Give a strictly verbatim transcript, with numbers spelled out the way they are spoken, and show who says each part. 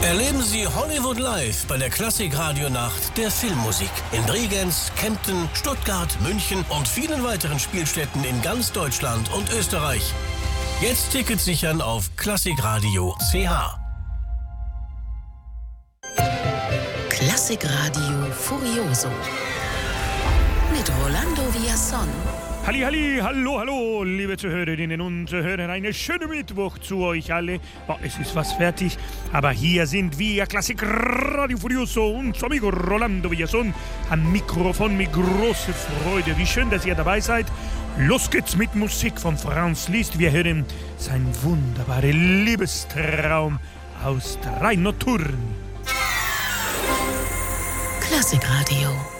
Speaker 1: Erleben Sie Hollywood Live bei der Klassik-Radio-Nacht der Filmmusik. In Bregenz, Kempten, Stuttgart, München und vielen weiteren Spielstätten in ganz Deutschland und Österreich. Jetzt Tickets sichern auf klassikradio punkt c h.
Speaker 2: Klassikradio Furioso mit Rolando Villazón.
Speaker 3: Halli, halli, hallo, hallo, liebe Zuhörerinnen und Zuhörer, einen schönen Mittwoch zu euch alle. Oh, es ist fast fertig, aber hier sind wir, Klassikradio Furioso und zu amigo Rolando Villazón am Mikrofon mit großer Freude. Wie schön, dass ihr dabei seid. Los geht's mit Musik von Franz Liszt. Wir hören sein wunderbarer Liebestraum aus drei Nocturni.
Speaker 2: Klassikradio.